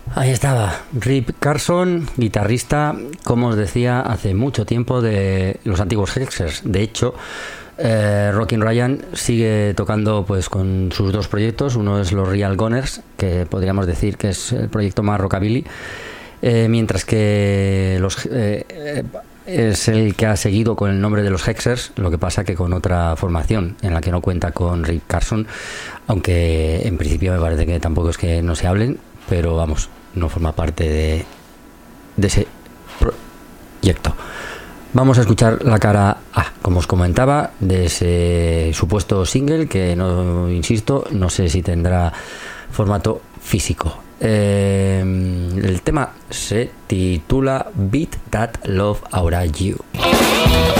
Ahí estaba, Rip Carson, guitarrista, como os decía, hace mucho tiempo de los antiguos Hexers. De hecho, Rockin' Ryan sigue tocando pues con sus dos proyectos. Uno es los Real Gunners, que podríamos decir que es el proyecto más rockabilly, mientras que es el que ha seguido con el nombre de los Hexers, lo que pasa que con otra formación en la que no cuenta con Rip Carson, aunque en principio me parece que tampoco es que no se hablen, pero vamos, no forma parte de ese proyecto. Vamos a escuchar la cara A, como os comentaba, de ese supuesto single que, no insisto, no sé si tendrá formato físico. El tema se titula Beat That Love Aura You.